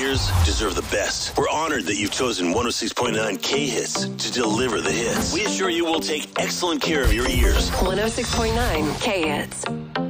ears deserve the best. We're honored that you've chosen 106.9 K-Hits to deliver the hits. We assure you we'll take excellent care of your ears. 106.9 K-Hits.